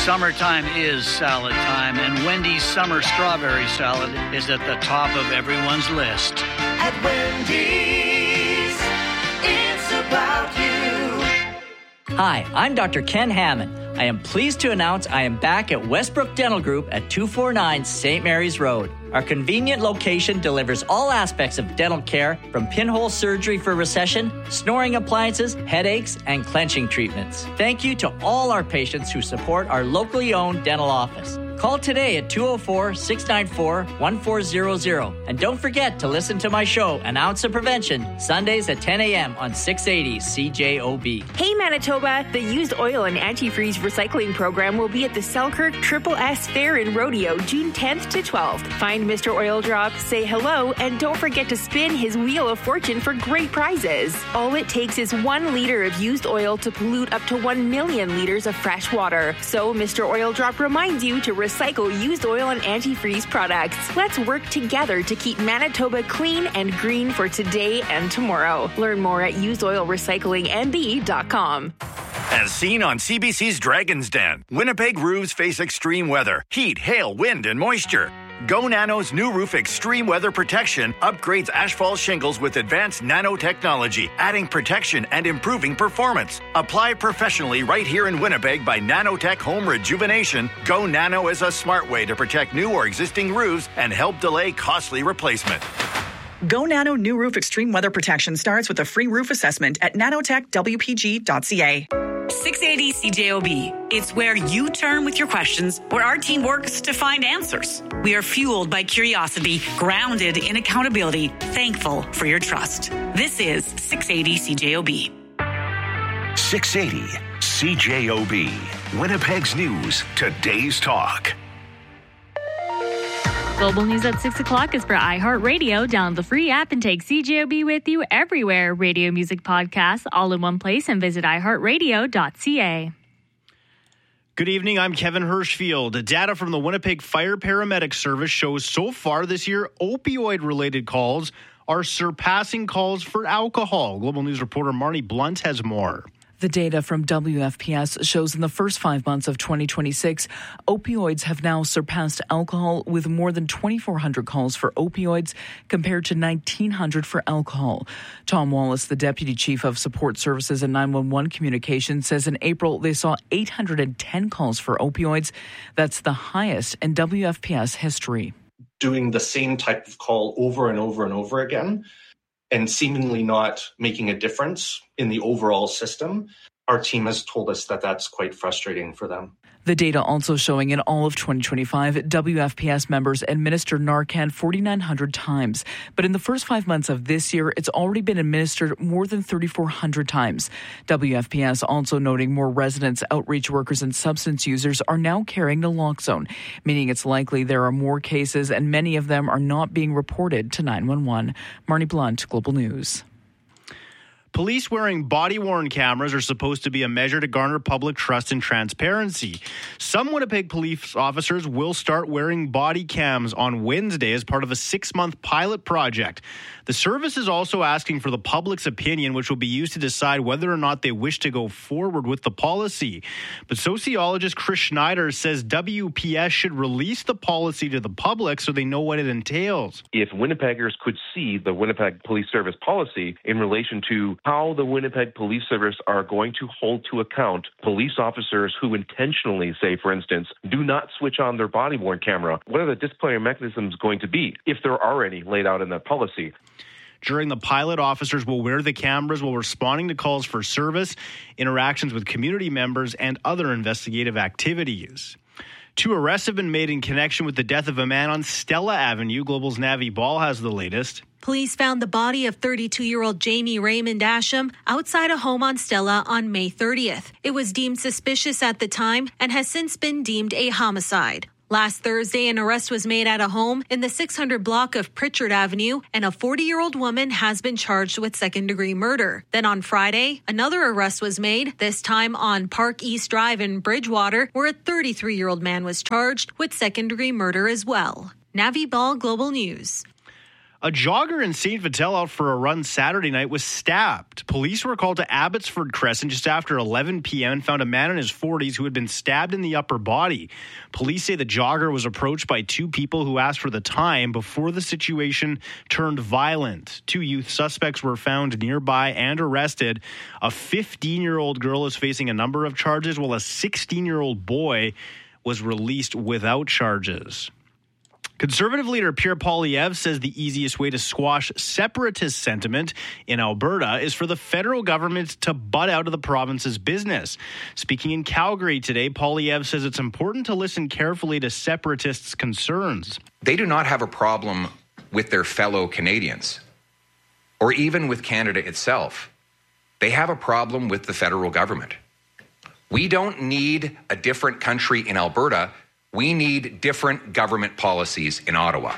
Summertime is salad time, and Wendy's Summer Strawberry Salad is at the top of everyone's list. At Wendy's, it's about you. Hi, I'm Dr. Ken Hammond. I am pleased to announce I am back at Westbrook Dental Group at 249 St. Mary's Road. Our convenient location delivers all aspects of dental care, from pinhole surgery for recession, snoring appliances, headaches, and clenching treatments. Thank you to all our patients who support our locally owned dental office. Call today at 204-694-1400. And don't forget to listen to my show, An Ounce of Prevention, Sundays at 10 a.m. on 680 CJOB. Hey Manitoba, the used oil and antifreeze recycling program will be at the Selkirk Triple S Fair and Rodeo June 10th to 12th. Find Mr. Oil Drop, say hello, and don't forget to spin his Wheel of Fortune for great prizes. All it takes is 1 liter of used oil to pollute up to 1 million liters of fresh water. So Mr. Oil Drop reminds you to recycle used oil and antifreeze products. Let's work together to keep Manitoba clean and green for today and tomorrow. Learn more at usedoilrecyclingmb.com. As seen on CBC's Dragon's Den, Winnipeg roofs face extreme weather, heat, hail, wind, and moisture. Go Nano's new roof extreme weather protection upgrades asphalt shingles with advanced nanotechnology, adding protection and improving performance. Apply professionally right here in Winnipeg by Nanotech Home Rejuvenation. Go Nano is a smart way to protect new or existing roofs and help delay costly replacement. Go Nano New Roof Extreme Weather Protection starts with a free roof assessment at nanotechwpg.ca. 680 CJOB. It's where you turn with your questions, where our team works to find answers. We are fueled by curiosity, grounded in accountability, thankful for your trust. This is 680 CJOB. 680 CJOB. Winnipeg's News, today's talk. Global News at 6 o'clock is for iHeartRadio. Download the free app and take CJOB with you everywhere. Radio music podcasts all in one place, and visit iHeartRadio.ca. Good evening, I'm Kevin Hirschfield. Data from the Winnipeg Fire Paramedic Service shows so far this year, opioid-related calls are surpassing calls for alcohol. Global News reporter Marnie Blunt has more. The data from WFPS shows in the first 5 months of 2026, opioids have now surpassed alcohol, with more than 2,400 calls for opioids compared to 1,900 for alcohol. Tom Wallace, the Deputy Chief of Support Services and 911 Communications, says in April they saw 810 calls for opioids. That's the highest in WFPS history. Doing the same type of call over and over and over again, and seemingly not making a difference in the overall system, our team has told us that that's quite frustrating for them. The data also showing in all of 2025, WFPS members administered Narcan 4,900 times. But in the first 5 months of this year, it's already been administered more than 3,400 times. WFPS also noting more residents, outreach workers, and substance users are now carrying naloxone, meaning it's likely there are more cases and many of them are not being reported to 911. Marnie Blunt, Global News. Police wearing body-worn cameras are supposed to be a measure to garner public trust and transparency. Some Winnipeg police officers will start wearing body cams on Wednesday as part of a 6-month pilot project. The service is also asking for the public's opinion, which will be used to decide whether or not they wish to go forward with the policy. But sociologist Chris Schneider says WPS should release the policy to the public so they know what it entails. If Winnipeggers could see the Winnipeg Police Service policy in relation to how the Winnipeg Police Service are going to hold to account police officers who intentionally, say, for instance, do not switch on their body-worn camera, what are the disciplinary mechanisms going to be, if there are any laid out in that policy? During the pilot, officers will wear the cameras while responding to calls for service, interactions with community members, and other investigative activities. 2 arrests have been made in connection with the death of a man on Stella Avenue. Global's Navi Ball has the latest. Police found the body of 32-year-old Jamie Raymond Asham outside a home on Stella on May 30th. It was deemed suspicious at the time and has since been deemed a homicide. Last Thursday, an arrest was made at a home in the 600 block of Pritchard Avenue, and a 40-year-old woman has been charged with second-degree murder. Then on Friday, another arrest was made, this time on Park East Drive in Bridgewater, where a 33-year-old man was charged with second-degree murder as well. Navi Ball, Global News. A jogger in St. Vital out for a run Saturday night was stabbed. Police were called to Abbotsford Crescent just after 11 p.m. and found a man in his 40s who had been stabbed in the upper body. Police say the jogger was approached by two people who asked for the time before the situation turned violent. Two youth suspects were found nearby and arrested. A 15-year-old girl is facing a number of charges, while a 16-year-old boy was released without charges. Conservative leader Pierre Poilievre says the easiest way to squash separatist sentiment in Alberta is for the federal government to butt out of the province's business. Speaking in Calgary today, Poilievre says it's important to listen carefully to separatists' concerns. They do not have a problem with their fellow Canadians or even with Canada itself. They have a problem with the federal government. We don't need a different country in Alberta. We need different government policies in Ottawa.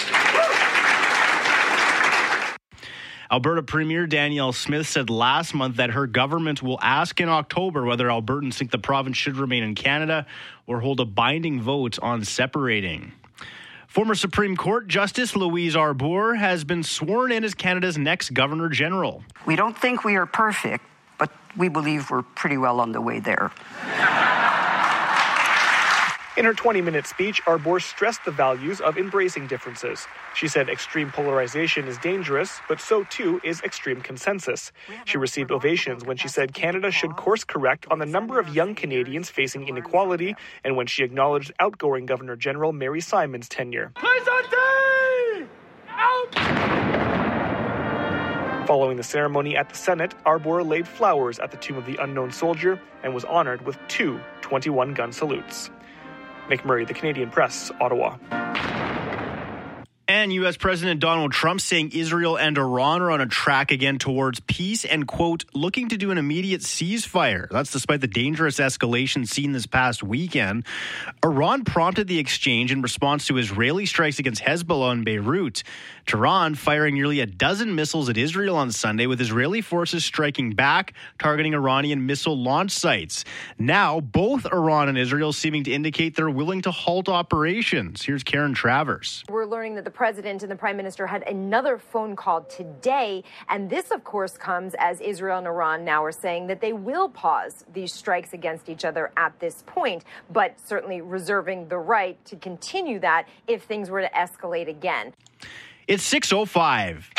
Alberta Premier Danielle Smith said last month that her government will ask in October whether Albertans think the province should remain in Canada or hold a binding vote on separating. Former Supreme Court Justice Louise Arbour has been sworn in as Canada's next Governor General. We don't think we are perfect, but we believe we're pretty well on the way there. In her 20-minute speech, Arbour stressed the values of embracing differences. She said extreme polarization is dangerous, but so too is extreme consensus. She received ovations when she said Canada should course correct on the number of young Canadians facing inequality, and when she acknowledged outgoing Governor General Mary Simon's tenure. Following the ceremony at the Senate, Arbour laid flowers at the tomb of the unknown soldier and was honored with 2 21-gun salutes. Nick Murray, The Canadian Press, Ottawa. And U.S. President Donald Trump saying Israel and Iran are on a track again towards peace and, quote, looking to do an immediate ceasefire. That's despite the dangerous escalation seen this past weekend. Iran prompted the exchange in response to Israeli strikes against Hezbollah in Beirut. Tehran firing nearly a dozen missiles at Israel on Sunday, with Israeli forces striking back, targeting Iranian missile launch sites. Now, both Iran and Israel seeming to indicate they're willing to halt operations. Here's Karen Travers. We're learning that the president and the prime minister had another phone call today, and this, of course, comes as Israel and Iran now are saying that they will pause these strikes against each other at this point, but certainly reserving the right to continue that if things were to escalate again. It's 6:05.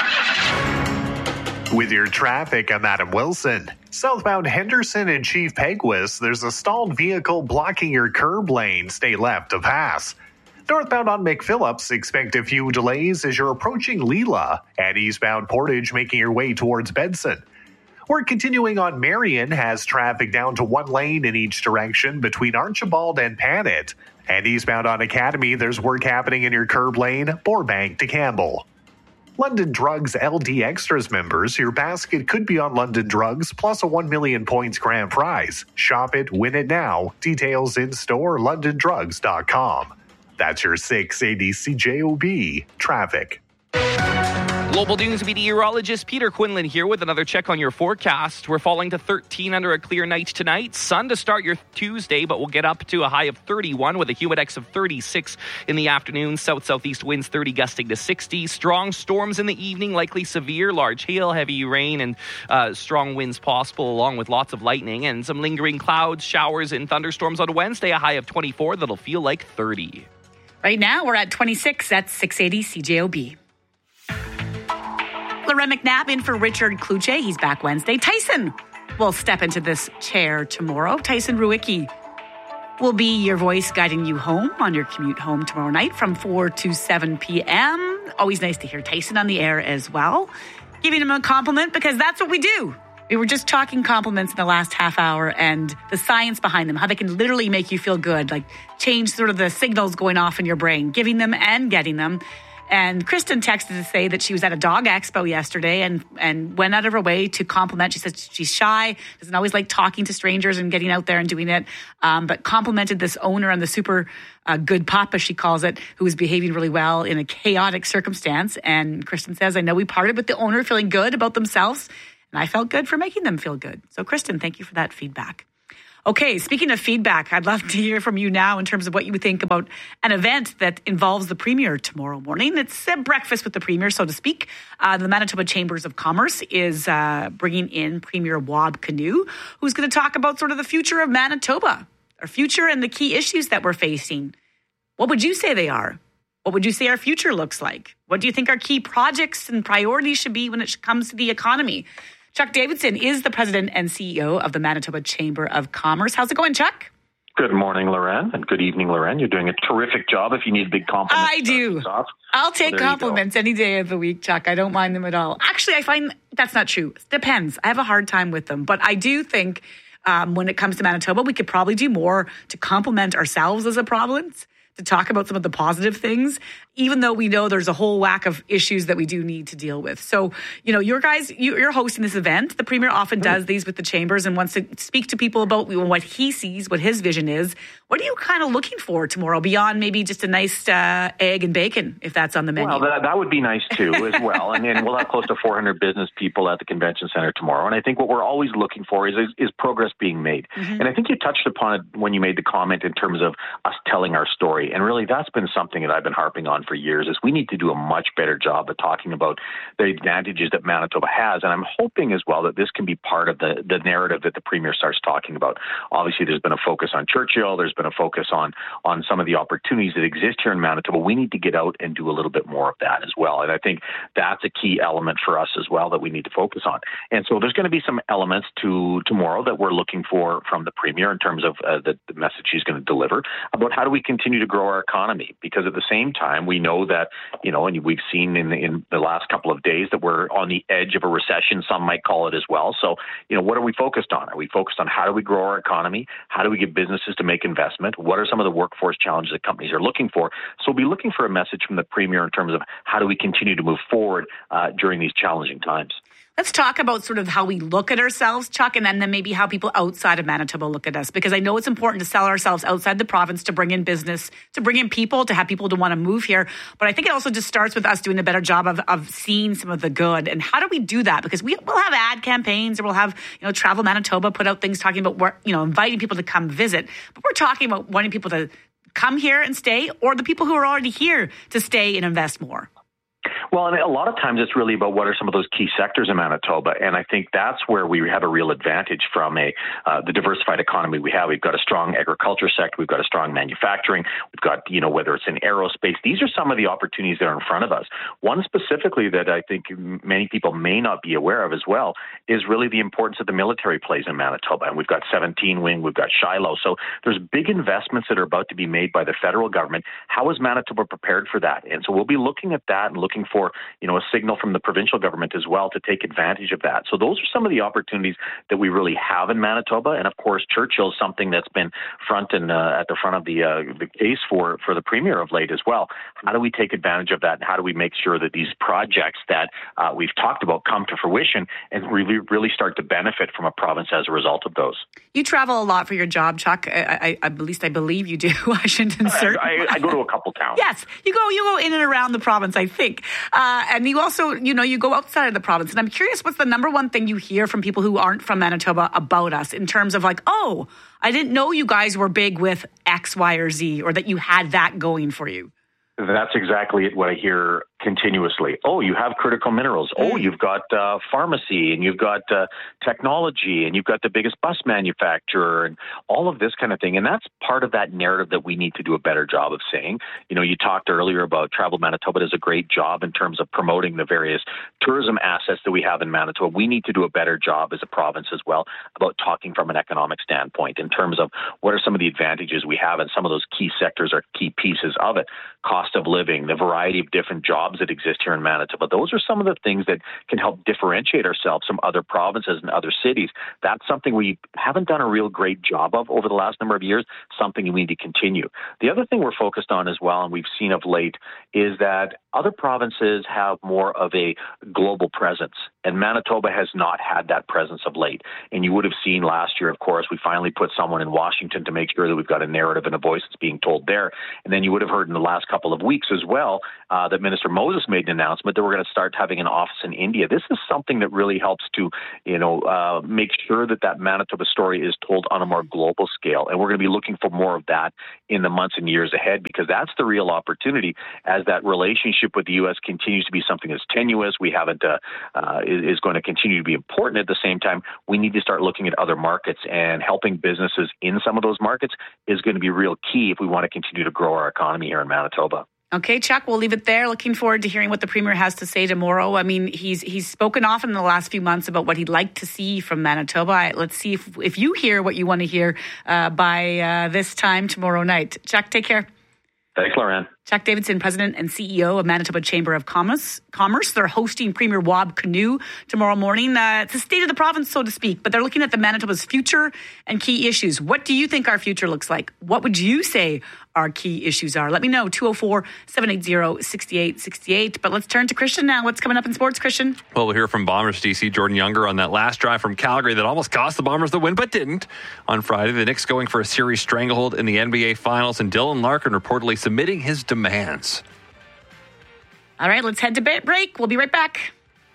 With your traffic, I'm Adam Wilson. Southbound Henderson and Chief Peguis, there's a stalled vehicle blocking your curb lane. Stay left to pass. Northbound on McPhillips, expect a few delays as you're approaching Leela, and eastbound Portage making your way towards Benson. We're continuing on Marion, has traffic down to one lane in each direction between Archibald and Panet. And eastbound on Academy, there's work happening in your curb lane, Burbank to Campbell. London Drugs LD Extras members, your basket could be on London Drugs plus a 1 million points grand prize. Shop it, win it now. Details in store, londondrugs.com. That's your 680 CJOB traffic. Global News meteorologist Peter Quinlan here with another check on your forecast. We're falling to 13 under a clear night tonight. Sun to start your Tuesday, but we'll get up to a high of 31 with a humidex of 36 in the afternoon. South-southeast winds 30 gusting to 60. Strong storms in the evening, likely severe. Large hail, heavy rain, and strong winds possible, along with lots of lightning and some lingering clouds, showers, and thunderstorms on Wednesday. A high of 24 that'll feel like 30. Right now, we're at 26 at 680 CJOB. Loren McNabb in for Richard Kluche. He's back Wednesday. Tyson will step into this chair tomorrow. Tyson Ruicki will be your voice guiding you home on your commute home tomorrow night from 4 to 7 p.m. Always nice to hear Tyson on the air as well. Giving him a compliment because that's what we do. We were just talking compliments in the last half hour and the science behind them, how they can literally make you feel good, like change sort of the signals going off in your brain, giving them and getting them. And Kristen texted to say that she was at a dog expo yesterday and went out of her way to compliment. She said she's shy, doesn't always like talking to strangers and getting out there and doing it, but complimented this owner and the super good pup, as she calls it, who was behaving really well in a chaotic circumstance. And Kristen says, I know we parted with the owner feeling good about themselves, and I felt good for making them feel good. So, Kristen, thank you for that feedback. Okay, speaking of feedback, I'd love to hear from you now in terms of what you think about an event that involves the Premier tomorrow morning. It's a breakfast with the Premier, so to speak. The Manitoba Chambers of Commerce is bringing in Premier Wab Kinew, who's going to talk about sort of the future of Manitoba, our future and the key issues that we're facing. What would you say they are? What would you say our future looks like? What do you think our key projects and priorities should be when it comes to the economy? Chuck Davidson is the president and CEO of the Manitoba Chamber of Commerce. How's it going, Chuck? Good morning, Loren, and good evening, Loren. You're doing a terrific job. If you need a big compliment, I do. I'll take compliments any day of the week, Chuck. I don't mind them at all. Actually, I find that's not true. It depends. I have a hard time with them. But I do think when it comes to Manitoba, we could probably do more to compliment ourselves as a province, to talk about some of the positive things, even though we know there's a whole whack of issues that we do need to deal with. So, you're hosting this event. The Premier often does these with the chambers and wants to speak to people about what he sees, what his vision is. What are you kind of looking for tomorrow beyond maybe just a nice egg and bacon, if that's on the menu? Well, that would be nice too as well. And we'll have close to 400 business people at the convention center tomorrow. And I think what we're always looking for is progress being made. Mm-hmm. And I think you touched upon it when you made the comment in terms of us telling our story. And really, that's been something that I've been harping on for years, is we need to do a much better job of talking about the advantages that Manitoba has. And I'm hoping as well that this can be part of the narrative that the Premier starts talking about. Obviously, there's been a focus on Churchill. There's been a focus on some of the opportunities that exist here in Manitoba. We need to get out and do a little bit more of that as well. And I think that's a key element for us as well that we need to focus on. And so there's going to be some elements to tomorrow that we're looking for from the Premier in terms of the message she's going to deliver about how do we continue to grow our economy. Because at the same time, we know that, and we've seen in the last couple of days that we're on the edge of a recession, some might call it as well. So, what are we focused on? Are we focused on how do we grow our economy? How do we get businesses to make investment? What are some of the workforce challenges that companies are looking for? So we'll be looking for a message from the Premier in terms of how do we continue to move forward during these challenging times. Let's talk about sort of how we look at ourselves, Chuck, and then maybe how people outside of Manitoba look at us. Because I know it's important to sell ourselves outside the province, to bring in business, to bring in people, to have people to want to move here. But I think it also just starts with us doing a better job of seeing some of the good. And how do we do that? Because we'll have ad campaigns, or we'll have Travel Manitoba put out things talking about inviting people to come visit. But we're talking about wanting people to come here and stay, or the people who are already here to stay and invest more. Well, and a lot of times it's really about what are some of those key sectors in Manitoba, and I think that's where we have a real advantage from the diversified economy we have. We've got a strong agriculture sector, we've got a strong manufacturing, we've got, whether it's in aerospace, these are some of the opportunities that are in front of us. One specifically that I think many people may not be aware of as well is really the importance that the military plays in Manitoba, and we've got 17 Wing, we've got Shiloh, so there's big investments that are about to be made by the federal government. How is Manitoba prepared for that? And so we'll be looking at that and looking for a signal from the provincial government as well to take advantage of that. So those are some of the opportunities that we really have in Manitoba. And of course, Churchill is something that's been front and at the front of the case for the Premier of late as well. How do we take advantage of that? And how do we make sure that these projects that we've talked about come to fruition and really start to benefit from a province as a result of those? You travel a lot for your job, Chuck. At least I believe you do. I shouldn't insert. I go to a couple towns. Yes, you go in and around the province, I think. And you also, you go outside of the province. And I'm curious, what's the number one thing you hear from people who aren't from Manitoba about us in terms of like, oh, I didn't know you guys were big with X, Y, or Z, or that you had that going for you? That's exactly what I hear continuously. Oh, you have critical minerals. Oh, you've got pharmacy, and you've got technology, and you've got the biggest bus manufacturer, and all of this kind of thing. And that's part of that narrative that we need to do a better job of saying. You talked earlier about Travel Manitoba does a great job in terms of promoting the various tourism assets that we have in Manitoba. We need to do a better job as a province as well about talking from an economic standpoint in terms of what are some of the advantages we have, and some of those key sectors are key pieces of it. Cost of living, the variety of different jobs that exist here in Manitoba. Those are some of the things that can help differentiate ourselves from other provinces and other cities. That's something we haven't done a real great job of over the last number of years, something we need to continue. The other thing we're focused on as well, and we've seen of late, is that other provinces have more of a global presence. And Manitoba has not had that presence of late. And you would have seen last year, of course, we finally put someone in Washington to make sure that we've got a narrative and a voice that's being told there. And then you would have heard in the last couple of weeks as well that Minister Moses made an announcement that we're going to start having an office in India. This is something that really helps to, make sure that Manitoba story is told on a more global scale. And we're going to be looking for more of that in the months and years ahead, because that's the real opportunity as that relationship with the U.S. continues to be something that's tenuous. We haven't is going to continue to be important. At the same time, we need to start looking at other markets, and helping businesses in some of those markets is going to be real key if we want to continue to grow our economy here in Manitoba. Okay, Chuck, we'll leave it there. Looking forward to hearing what the Premier has to say tomorrow. I mean, he's spoken often in the last few months about what he'd like to see from Manitoba. Let's see if you hear what you want to hear by this time tomorrow night. Chuck, take care. Thanks, Lauren. Chuck Davidson, President and CEO of Manitoba Chamber of Commerce. They're hosting Premier Wab Kinew tomorrow morning. It's the state of the province, so to speak, but they're looking at the Manitoba's future and key issues. What do you think our future looks like? What would you say our key issues are? Let me know, 204-780-6868. But let's turn to Christian now. What's coming up in sports, Christian? Well, we'll hear from Bombers DC Jordan Younger on that last drive from Calgary that almost cost the Bombers the win, but didn't. On Friday, the Knicks going for a series stranglehold in the NBA Finals, and Dylan Larkin reportedly submitting his demands. All right, let's head to break. We'll be right back.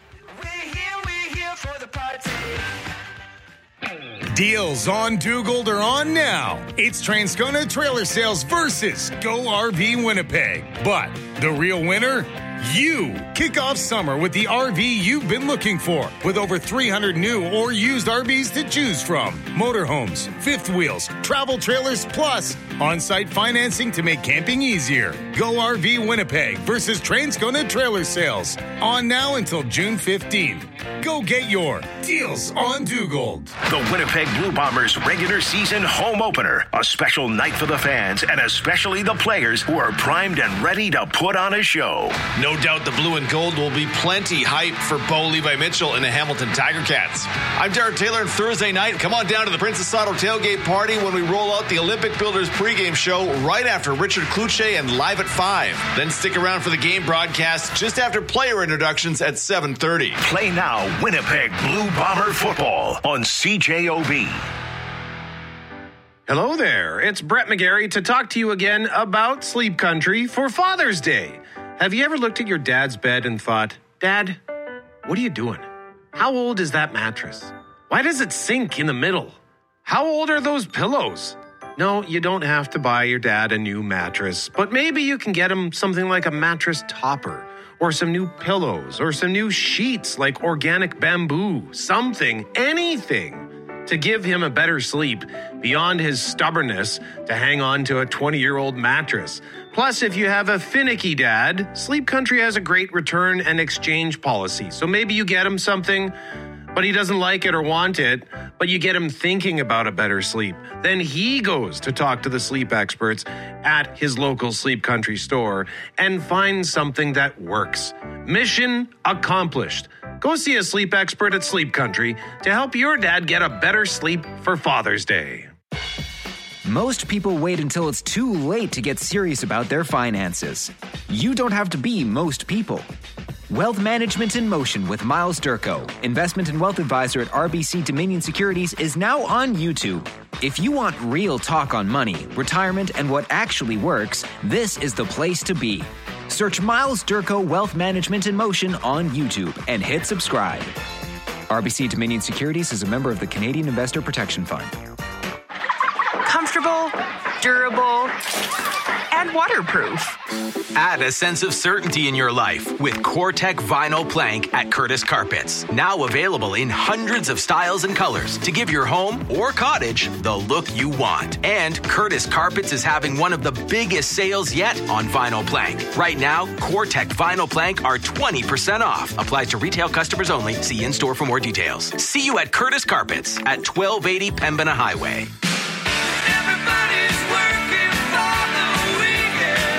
Deals on Dugald are on now. It's Transcona Trailer Sales versus Go RV Winnipeg. But the real winner? You. Kick off summer with the RV you've been looking for, with over 300 new or used RVs to choose from. Motorhomes, fifth wheels, travel trailers, plus on-site financing to make camping easier. Go RV Winnipeg versus Transcona Trailer Sales. On now until June 15th. Go get your Deals on Dugald. The Winnipeg Blue Bombers regular season home opener. A special night for the fans and especially the players who are primed and ready to put on a show. No doubt the blue and gold will be plenty hype for Bo Levi Mitchell and the Hamilton Tiger Cats. I'm Jared Taylor, and Thursday night, come on down to the Princess Auto tailgate party when we roll out the Olympic Builders pregame show right after Richard Kluche and Live at 5. Then stick around for the game broadcast just after player introductions at 7:30. Play now Winnipeg Blue Bomber football on CJOB. Hello there, it's Brett McGarry to talk to you again about Sleep Country for Father's Day. Have you ever looked at your dad's bed and thought, Dad, what are you doing? How old is that mattress? Why does it sink in the middle? How old are those pillows? No, you don't have to buy your dad a new mattress, but maybe you can get him something like a mattress topper, or some new pillows, or some new sheets like organic bamboo, something, anything to give him a better sleep beyond his stubbornness to hang on to a 20-year-old mattress. Plus, if you have a finicky dad, Sleep Country has a great return and exchange policy. So maybe you get him something, but he doesn't like it or want it, but you get him thinking about a better sleep. Then he goes to talk to the sleep experts at his local Sleep Country store and finds something that works. Mission accomplished. Go see a sleep expert at Sleep Country to help your dad get a better sleep for Father's Day. Most people wait until it's too late to get serious about their finances. You don't have to be most people. Wealth Management in Motion with Miles Durko, investment and wealth advisor at RBC Dominion Securities, is now on YouTube. If you want real talk on money, retirement, and what actually works, this is the place to be. Search Miles Durko Wealth Management in Motion on YouTube and hit subscribe. RBC Dominion Securities is a member of the Canadian Investor Protection Fund. Comfortable, durable, and waterproof. Add a sense of certainty in your life with CoreTech Vinyl Plank at Curtis Carpets. Now available in hundreds of styles and colors to give your home or cottage the look you want. And Curtis Carpets is having one of the biggest sales yet on vinyl plank. Right now, CoreTech Vinyl Plank are 20% off. Applies to retail customers only. See in-store for more details. See you at Curtis Carpets at 1280 Pembina Highway. It's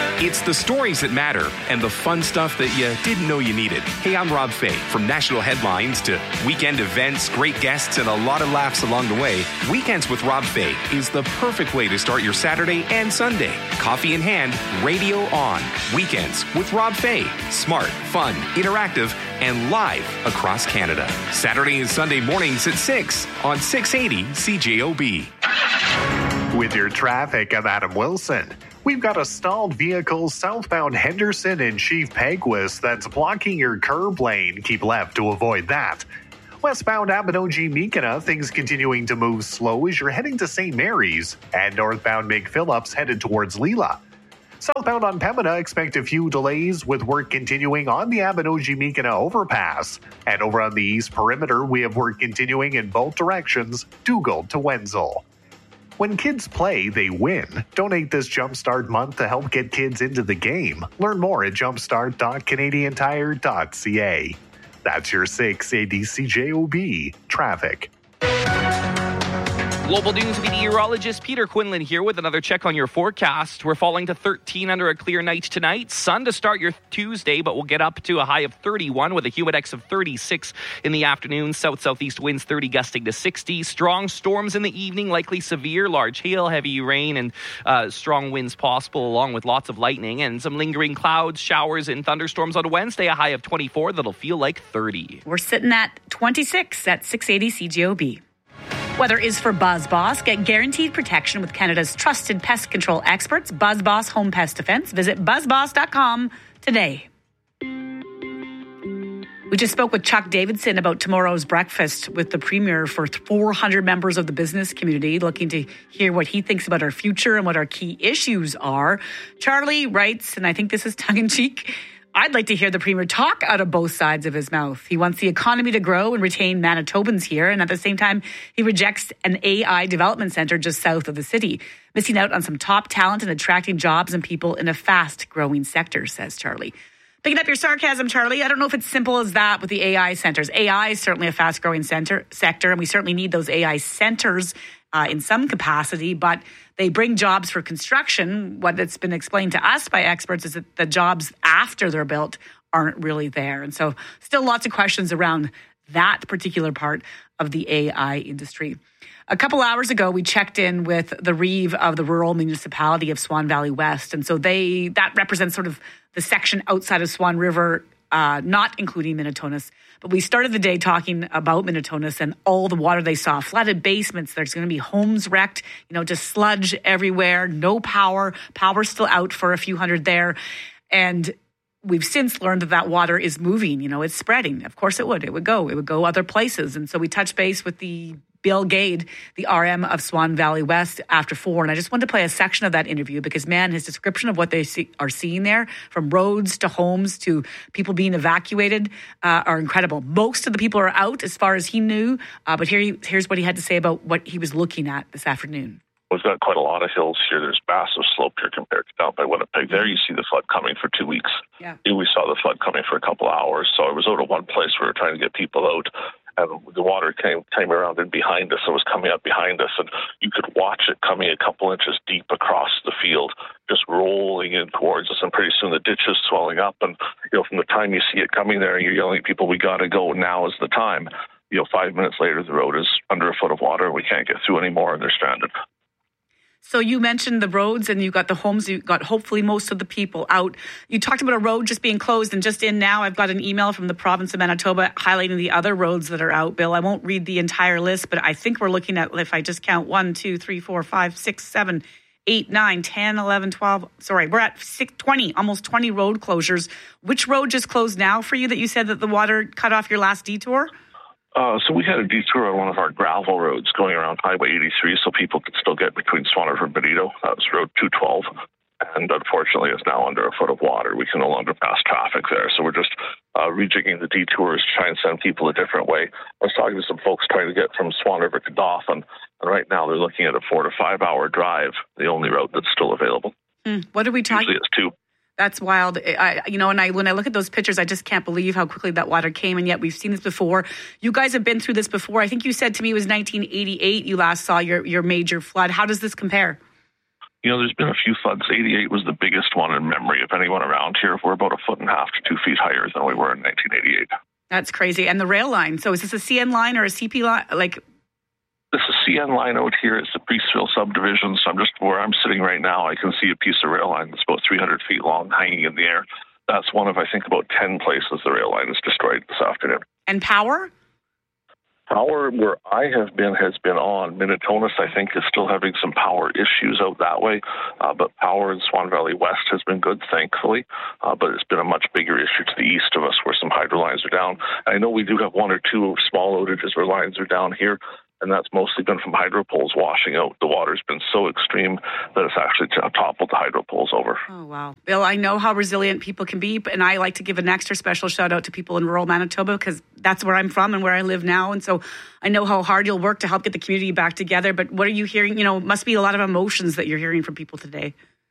the stories that matter and the fun stuff that you didn't know you needed. Hey, I'm Rob Fay. From national headlines to weekend events, great guests, and a lot of laughs along the way, Weekends with Rob Fay is the perfect way to start your Saturday and Sunday. Coffee in hand, radio on. Weekends with Rob Fay. Smart, fun, interactive, and live across Canada. Saturday and Sunday mornings at 6 on 680 CJOB. With your traffic, I'm Adam Wilson. We've got a stalled vehicle southbound Henderson and Chief Peguis that's blocking your curb lane. Keep left to avoid that. Westbound Abinogi-Mekina, things continuing to move slow as you're heading to St. Mary's. And northbound McPhillips headed towards Leela. Southbound on Pembina, expect a few delays with work continuing on the Abinogi-Mekina overpass. And over on the East Perimeter, we have work continuing in both directions, Dugald to Wenzel. When kids play, they win. Donate this Jumpstart month to help get kids into the game. Learn more at jumpstart.canadiantire.ca. That's your 680 CJOB traffic. Global News meteorologist Peter Quinlan here with another check on your forecast. We're falling to 13 under a clear night tonight. Sun to start your Tuesday, but we'll get up to a high of 31 with a humidex of 36 in the afternoon. South-southeast winds 30 gusting to 60. Strong storms in the evening, likely severe, large hail, heavy rain, and strong winds possible, along with lots of lightning and some lingering clouds, showers, and thunderstorms on Wednesday. A high of 24 that'll feel like 30. We're sitting at 26 at 680 CJOB. Weather is for BuzzBoss. Get guaranteed protection with Canada's trusted pest control experts, BuzzBoss Home Pest Defense. Visit buzzboss.com today. We just spoke with Chuck Davidson about tomorrow's breakfast with the Premier for 400 members of the business community, looking to hear what he thinks about our future and what our key issues are. Charlie writes, and I think this is tongue-in-cheek, I'd like to hear the Premier talk out of both sides of his mouth. He wants the economy to grow and retain Manitobans here, and at the same time, he rejects an AI development centre just south of the city, missing out on some top talent and attracting jobs and people in a fast-growing sector, says Charlie. Picking up your sarcasm, Charlie, I don't know if it's simple as that with the AI centres. AI is certainly a fast-growing sector, and we certainly need those AI centres in some capacity, but they bring jobs for construction. What it's been explained to us by experts is that the jobs after they're built aren't really there. And so still lots of questions around that particular part of the AI industry. A couple hours ago, we checked in with the Reeve of the rural municipality of Swan Valley West. And so that represents sort of the section outside of Swan River, not including Minitonas. But we started the day talking about Minitonas and all the water they saw. Flooded basements. There's going to be homes wrecked, just sludge everywhere, no power. Power's still out for a few hundred there. And we've since learned that water is moving. It's spreading. Of course it would. It would go other places. And so we touched base with the Bill Gade, the RM of Swan Valley West, after 4. And I just wanted to play a section of that interview because, man, his description of what they are seeing there, from roads to homes to people being evacuated, are incredible. Most of the people are out as far as he knew, but here's what he had to say about what he was looking at this afternoon. We've got quite a lot of hills here. There's massive slope here compared to down by Winnipeg. There you see the flood coming for 2 weeks. Yeah. Here we saw the flood coming for a couple of hours. So I was out at one place where we were trying to get people out, and the water came around and behind us. It was coming up behind us, and you could watch it coming a couple inches deep across the field, just rolling in towards us. And pretty soon the ditch is swelling up, and from the time you see it coming there, you're yelling at people, "We got to go! Now is the time." 5 minutes later, the road is under a foot of water, and we can't get through anymore, and they're stranded. So you mentioned the roads and you've got the homes, you've got hopefully most of the people out. You talked about a road just being closed, and just in now I've got an email from the province of Manitoba highlighting the other roads that are out, Bill. I won't read the entire list, but I think we're looking at, if I just count 1, 2, 3, 4, 5, 6, 7, 8, 9, 10, 11, 12. Sorry, we're at 20, almost 20 road closures. Which road just closed now for you that you said that the water cut off your last detour? So we had a detour on one of our gravel roads going around Highway 83 so people could still get between Swan River and Benito. That was Road 212. And unfortunately, it's now under a foot of water. We can no longer pass traffic there. So we're just rejigging the detours to try and send people a different way. I was talking to some folks trying to get from Swan River to Dauphin. And right now they're looking at a 4 to 5 hour drive, the only route that's still available. What are we talking about? Usually it's 2. That's wild. When I look at those pictures, I just can't believe how quickly that water came. And yet we've seen this before. You guys have been through this before. I think you said to me it was 1988 you last saw your major flood. How does this compare? There's been a few floods. 88 was the biggest one in memory of anyone around here. We're about 1.5 to 2 feet higher than we were in 1988. That's crazy. And the rail line. So is this a CN line or a CP line? This is CN line out here. It's the Priestville subdivision. So I'm just where I'm sitting right now. I can see a piece of rail line that's about 300 feet long hanging in the air. That's one of, I think, about 10 places the rail line is destroyed this afternoon. And power? Power where I have been has been on. Minnetonka, I think, is still having some power issues out that way. But power in Swan Valley West has been good, thankfully. But it's been a much bigger issue to the east of us where some hydro lines are down. I know we do have one or two small outages where lines are down here. And that's mostly been from hydro poles washing out. The water's been so extreme that it's actually toppled the hydro poles over. Oh, wow. Bill, I know how resilient people can be, and I like to give an extra special shout out to people in rural Manitoba because that's where I'm from and where I live now. And so I know how hard you'll work to help get the community back together. But what are you hearing? Must be a lot of emotions that you're hearing from people today.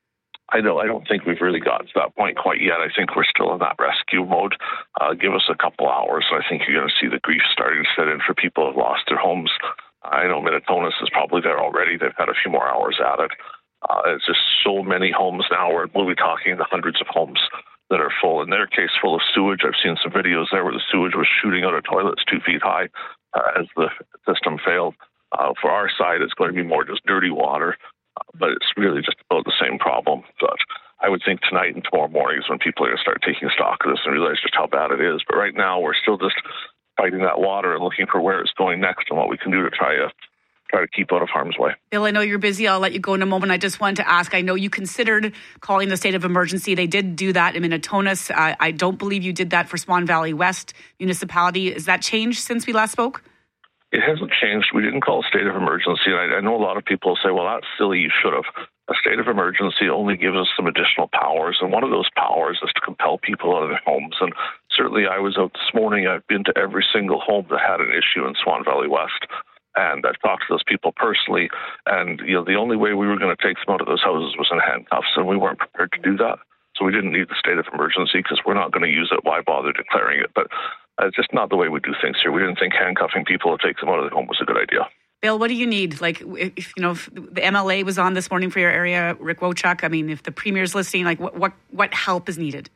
I know. I don't think we've really gotten to that point quite yet. I think we're still in that rescue mode. Give us a couple hours, and I think you're going to see the grief starting to set in for people who have lost their homes. I know Minnetonka is probably there already. They've had a few more hours at it. It's just so many homes now. We'll be talking the hundreds of homes that are full. In their case, full of sewage. I've seen some videos there where the sewage was shooting out of toilets 2 feet high as the system failed. For our side, it's going to be more just dirty water. But it's really just about the same problem. But I would think tonight and tomorrow morning is when people are going to start taking stock of this and realize just how bad it is. But right now, we're still just fighting that water and looking for where it's going next and what we can do to try to keep out of harm's way. Bill, I know you're busy. I'll let you go in a moment. I just wanted to ask, I know you considered calling the state of emergency. They did do that in Minnetonka. I don't believe you did that for Swan Valley West municipality. Has that changed since we last spoke? It hasn't changed. We didn't call a state of emergency. I know a lot of people say, well, that's silly, you should have. A state of emergency only gives us some additional powers, and one of those powers is to compel people out of their homes. And certainly I was out this morning. I've been to every single home that had an issue in Swan Valley West, and I've talked to those people personally. And the only way we were going to take them out of those houses was in handcuffs, and we weren't prepared to do that. So we didn't need the state of emergency because we're not going to use it. Why bother declaring it? But it's just not the way we do things here. We didn't think handcuffing people to take them out of their home was a good idea. Bill, what do you need? Like, if the MLA was on this morning for your area, Rick Wochuk, I mean, if the Premier's listening, like, what help is needed?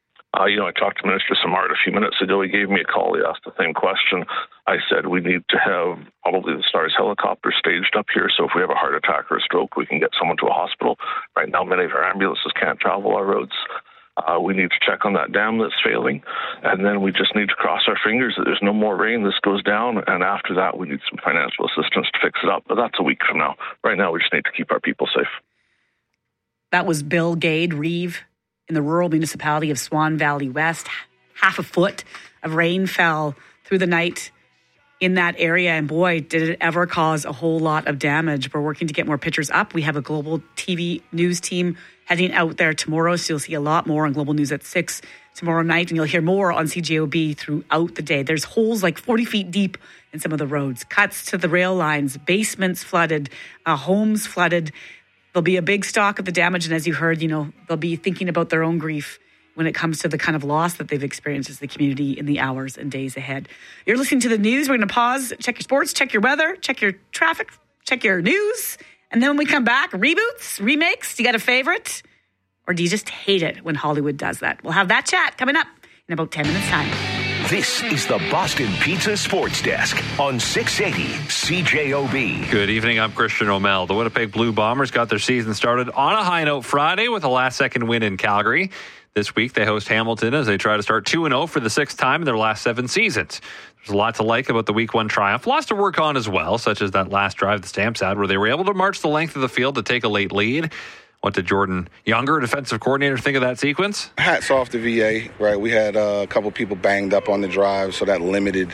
I talked to Minister Simard a few minutes ago. He gave me a call. He asked the same question. I said, we need to have probably the STARS helicopter staged up here. So if we have a heart attack or a stroke, we can get someone to a hospital. Right now, many of our ambulances can't travel our roads. We need to check on that dam that's failing. And then we just need to cross our fingers that there's no more rain. This goes down. And after that, we need some financial assistance to fix it up. But that's a week from now. Right now, we just need to keep our people safe. That was Bill Gade Reeve in the rural municipality of Swan Valley West. Half a foot of rain fell through the night in that area. And boy, did it ever cause a whole lot of damage. We're working to get more pictures up. We have a Global TV news team heading out there tomorrow. So you'll see a lot more on Global News at 6 tomorrow night. And you'll hear more on CJOB throughout the day. There's holes like 40 feet deep in some of the roads. Cuts to the rail lines. Basements flooded. Homes flooded. There'll be a big stock of the damage. And as you heard, they'll be thinking about their own grief when it comes to the kind of loss that they've experienced as the community in the hours and days ahead. You're listening to the news. We're going to pause, check your sports, check your weather, check your traffic, check your news. And then when we come back, reboots, remakes, do you got a favorite? Or do you just hate it when Hollywood does that? We'll have that chat coming up in about 10 minutes' time. This is the Boston Pizza Sports Desk on 680 CJOB. Good evening, I'm Christian O'Mell. The Winnipeg Blue Bombers got their season started on a high note Friday with a last-second win in Calgary. This week, they host Hamilton as they try to start 2-0 for the sixth time in their last 7 seasons. There's a lot to like about the Week 1 triumph. Lots to work on as well, such as that last drive the Stamps had where they were able to march the length of the field to take a late lead. What did Jordan Younger, defensive coordinator, think of that sequence? Hats off to VA, right? We had a couple people banged up on the drive, so that limited,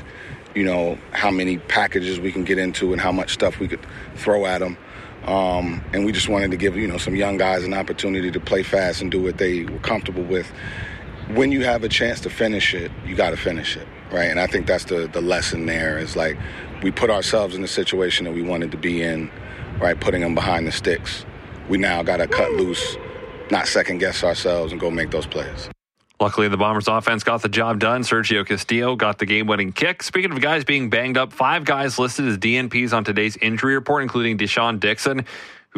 how many packages we can get into and how much stuff we could throw at them. And we just wanted to give, some young guys an opportunity to play fast and do what they were comfortable with. When you have a chance to finish it, you got to finish it, right? And I think that's the lesson there is like we put ourselves in the situation that we wanted to be in, right, putting them behind the sticks. We now got to cut loose, not second-guess ourselves and go make those plays. Luckily, the Bombers' offense got the job done. Sergio Castillo got the game-winning kick. Speaking of guys being banged up, 5 guys listed as DNPs on today's injury report, including Deshaun Dixon, who's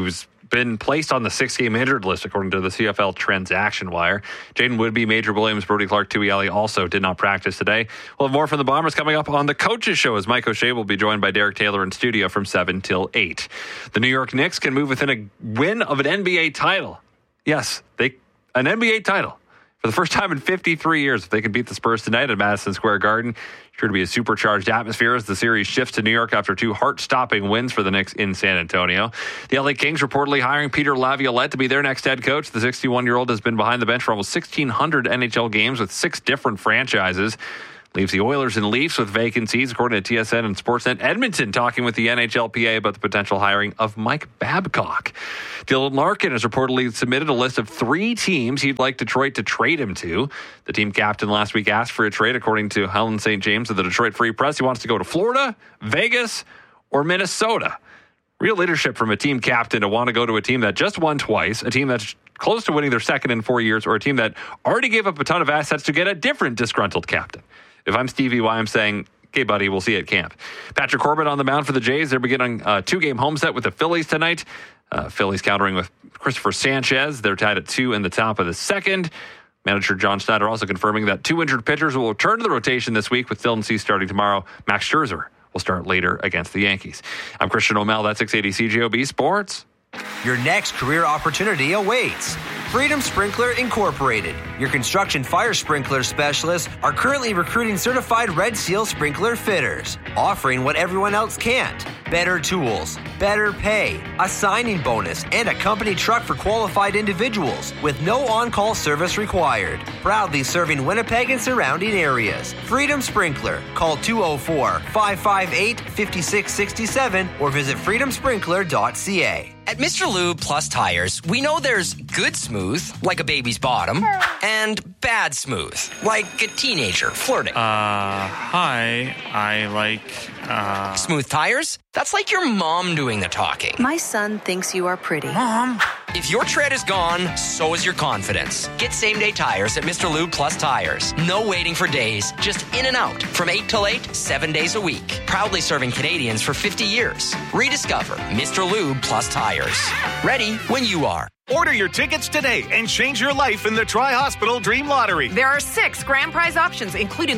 been placed on the 6-game injured list, according to the CFL transaction wire. Jaden Woodby, Major Williams, Brody Clark, Tui Ali also did not practice today. We'll have more from the Bombers coming up on the Coaches Show, as Mike O'Shea will be joined by Derek Taylor in studio from 7 till 8. The New York Knicks can move within a win of an NBA title. Yes, an NBA title. For the first time in 53 years, if they can beat the Spurs tonight at Madison Square Garden, sure to be a supercharged atmosphere as the series shifts to New York after 2 heart-stopping wins for the Knicks in San Antonio. The LA Kings reportedly hiring Peter Laviolette to be their next head coach. The 61-year-old has been behind the bench for almost 1,600 NHL games with 6 different franchises. Leaves the Oilers and Leafs with vacancies, according to TSN and Sportsnet. Edmonton talking with the NHLPA about the potential hiring of Mike Babcock. Dylan Larkin has reportedly submitted a list of 3 teams he'd like Detroit to trade him to. The team captain last week asked for a trade, according to Helen St. James of the Detroit Free Press. He wants to go to Florida, Vegas, or Minnesota. Real leadership from a team captain to want to go to a team that just won twice, a team that's close to winning their second in 4 years, or a team that already gave up a ton of assets to get a different disgruntled captain. If I'm Stevie Y, I'm saying, okay, buddy, we'll see you at camp. Patrick Corbett on the mound for the Jays. They're beginning a 2-game home set with the Phillies tonight. Phillies countering with Christopher Sanchez. They're tied at 2 in the top of the second. Manager John Schneider also confirming that 2 injured pitchers will return to the rotation this week, with Dylan Cease starting tomorrow. Max Scherzer will start later against the Yankees. I'm Christian O'Mel. That's 680 CJOB Sports. Your next career opportunity awaits. Freedom Sprinkler Incorporated, your construction fire sprinkler specialists, are currently recruiting certified Red Seal sprinkler fitters, offering what everyone else can't. Better tools, better pay, a signing bonus, and a company truck for qualified individuals with no on-call service required. Proudly serving Winnipeg and surrounding areas. Freedom Sprinkler. Call 204-558-5667 or visit freedomsprinkler.ca. At Mr. Lube Plus Tires, we know there's good smooth, like a baby's bottom, and bad smooth, like a teenager flirting. Hi, I like, Smooth tires? That's like your mom doing the talking. My son thinks you are pretty. Mom! If your tread is gone, so is your confidence. Get same-day tires at Mr. Lube Plus Tires. No waiting for days, just in and out. From 8 till 8, 7 days a week. Proudly serving Canadians for 50 years. Rediscover Mr. Lube Plus Tires. Ready when you are. Order your tickets today and change your life in the Tri-Hospital Dream Lottery. There are 6 grand prize options, including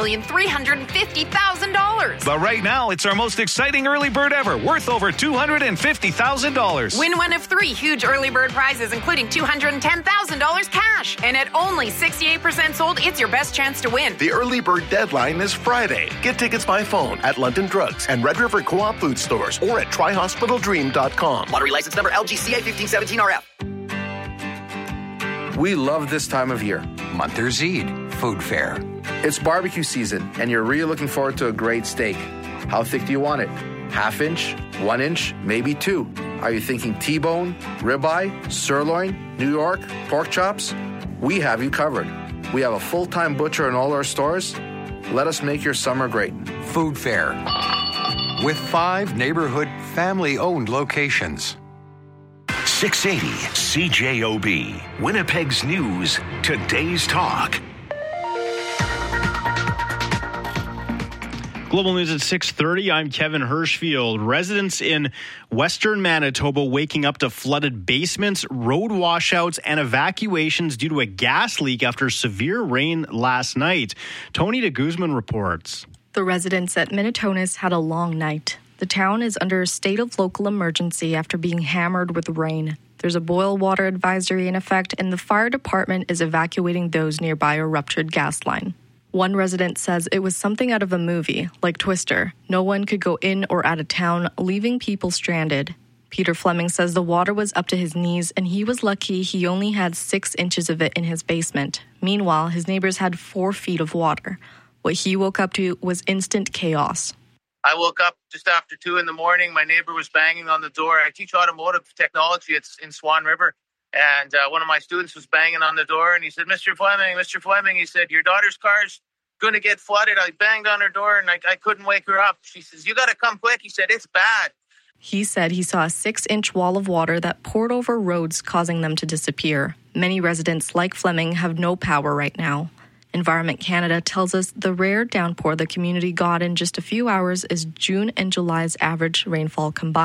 $1,350,000. But right now, it's our most exciting early bird ever, worth over $250,000. Win one of 3 huge early bird prizes, including $210,000 cash. And at only 68% sold, it's your best chance to win. The early bird deadline is Friday. Get tickets by phone at London Drugs and Red River Co-op food stores or at TriHospitalDream.com. Lottery license number LGCA 1517RF. We love this time of year. Monter's Eid Food Fair. It's barbecue season, and you're really looking forward to a great steak. How thick do you want it? Half inch, 1 inch, maybe 2. Are you thinking T-bone, ribeye, sirloin, New York, pork chops? We have you covered. We have a full-time butcher in all our stores. Let us make your summer great. Food Fair. With 5 neighborhood family-owned locations. 680 CJOB, Winnipeg's News, Today's Talk. Global News at 6:30. I'm Kevin Hirschfield. Residents in western Manitoba waking up to flooded basements, road washouts, and evacuations due to a gas leak after severe rain last night. Tony de Guzman reports. The residents at Minitonas had a long night. The town is under a state of local emergency after being hammered with rain. There's a boil water advisory in effect, and the fire department is evacuating those nearby a ruptured gas line. One resident says it was something out of a movie, like Twister. No one could go in or out of town, leaving people stranded. Peter Fleming says the water was up to his knees, and he was lucky he only had 6 inches of it in his basement. Meanwhile, his neighbors had 4 feet of water. What he woke up to was instant chaos. I woke up just after 2 in the morning. My neighbor was banging on the door. I teach automotive technology. It's in Swan River. And one of my students was banging on the door, and he said, Mr. Fleming, he said, your daughter's car's going to get flooded. I banged on her door, and I couldn't wake her up. She says, you got to come quick. He said, it's bad. He said he saw a 6-inch wall of water that poured over roads, causing them to disappear. Many residents like Fleming have no power right now. Environment Canada tells us the rare downpour the community got in just a few hours is June and July's average rainfall combined.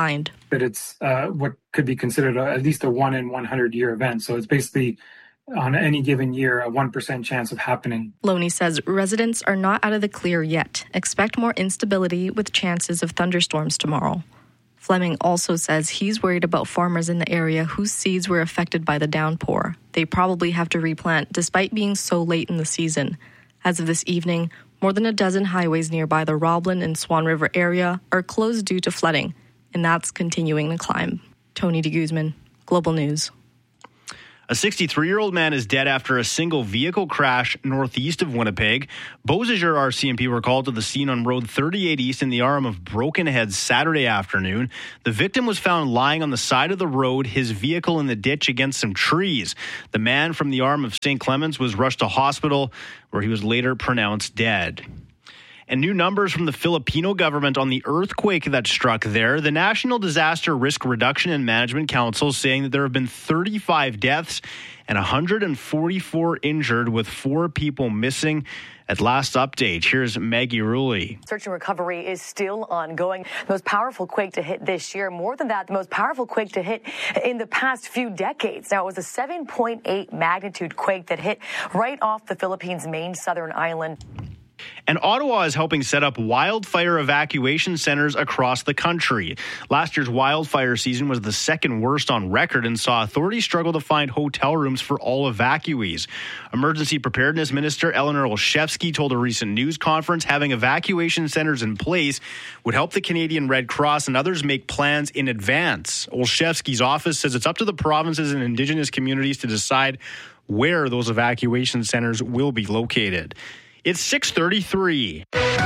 that it's what could be considered at least a 1 in 100 year event. So it's basically on any given year, a 1% chance of happening. Loney says residents are not out of the clear yet. Expect more instability with chances of thunderstorms tomorrow. Fleming also says he's worried about farmers in the area whose seeds were affected by the downpour. They probably have to replant despite being so late in the season. As of this evening, more than a dozen highways nearby the Roblin and Swan River area are closed due to flooding, and that's continuing to climb. Tony de Guzman, Global News. A 63-year-old man is dead after a single vehicle crash northeast of Winnipeg. Beausejour RCMP were called to the scene on Road 38 East in the arm of Broken Head Saturday afternoon. The victim was found lying on the side of the road, his vehicle in the ditch against some trees. The man from the arm of St. Clements was rushed to hospital, where he was later pronounced dead. And new numbers from the Filipino government on the earthquake that struck there. The National Disaster Risk Reduction and Management Council saying that there have been 35 deaths and 144 injured, with 4 people missing at last update. Here's Maggie Ruley. Search and recovery is still ongoing. The most powerful quake to hit this year. More than that, the most powerful quake to hit in the past few decades. Now, it was a 7.8 magnitude quake that hit right off the Philippines' main southern island. And Ottawa is helping set up wildfire evacuation centers across the country. Last year's wildfire season was the second worst on record and saw authorities struggle to find hotel rooms for all evacuees. Emergency Preparedness Minister Eleanor Olszewski told a recent news conference having evacuation centers in place would help the Canadian Red Cross and others make plans in advance. Olszewski's office says it's up to the provinces and Indigenous communities to decide where those evacuation centers will be located. It's 6:33.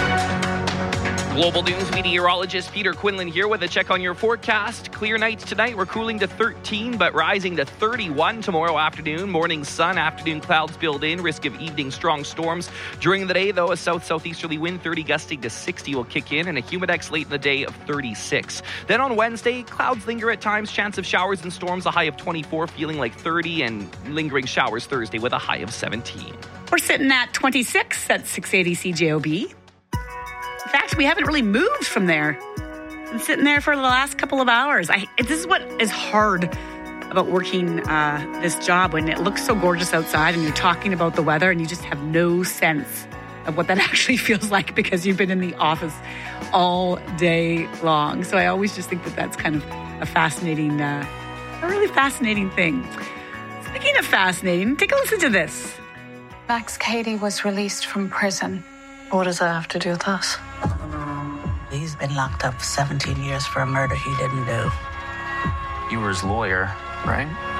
Global News meteorologist Peter Quinlan here with a check on your forecast. Clear nights tonight. We're cooling to 13, but rising to 31 tomorrow afternoon. Morning sun, afternoon clouds build in. Risk of evening strong storms. During the day, though, a south-southeasterly wind 30 gusting to 60 will kick in, and a humidex late in the day of 36. Then on Wednesday, clouds linger at times. Chance of showers and storms, a high of 24, feeling like 30, and lingering showers Thursday with a high of 17. We're sitting at 26 at 680 CJOB. In fact, we haven't really moved from there. Been sitting there for the last couple of hours. This is what is hard about working this job, when it looks so gorgeous outside and you're talking about the weather and you just have no sense of what that actually feels like because you've been in the office all day long. So I always just think that that's kind of a fascinating, a really fascinating thing. Speaking of fascinating, take a listen to this. Max Cady was released from prison. What does that have to do with us? He's been locked up for 17 years for a murder he didn't do. You were his lawyer, right?